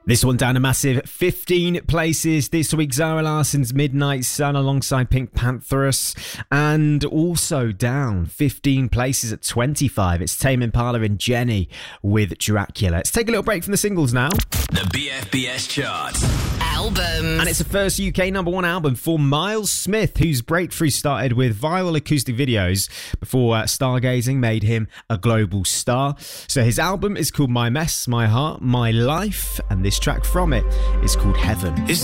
This one down a massive 15 places this week. Zara Larsson's Midnight Sun alongside Pink Pantheress. And also down 15 places at 25. It's Tame Impala and Jenny with Dracula. Let's take a little break from the singles now. The BFBS chart. Albums. And it's the first UK number one album for Miles Smith, whose breakthrough started with viral acoustic videos before stargazing made him a global star. So his album is called My Mess, My Heart, My Life, and this track from it is called Heaven. Is